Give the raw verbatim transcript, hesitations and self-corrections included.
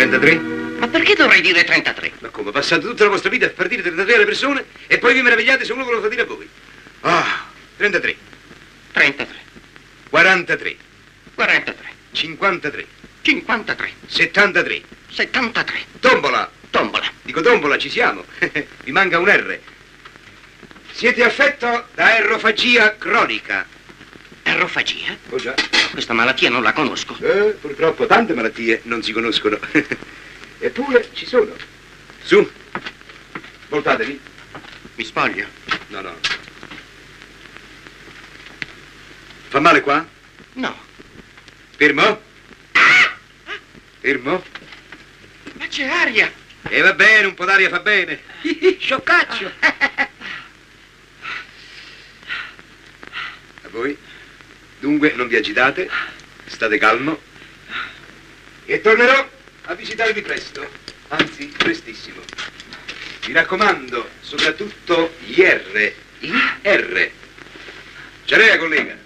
trentatré? Ma perché dovrei dire trentatré? Ma come? Passate tutta la vostra vita a far dire trentatré alle persone e poi vi meravigliate se uno ve lo fa dire a voi. Ah, trentatré. trentatré. quarantatré. quarantatré. cinquantatré. cinquantatré. settantatré. settantatré. Tombola. Tombola. Dico tombola, ci siamo. Vi manca un R. Siete affetto da errofagia cronica. Errofagia? Oh già. Questa malattia non la conosco. Eh, purtroppo tante malattie non si conoscono. Eppure ci sono. Su. Voltatevi. Mi spoglio? No, no. Fa male qua? No. Fermo? Fermo? Ma c'è aria. E va bene, un po' d'aria fa bene. Sciocaccio. A voi? Dunque non vi agitate, state calmo e tornerò a visitarvi presto, anzi prestissimo. Mi raccomando, soprattutto gli R. I R. Ciarea, collega.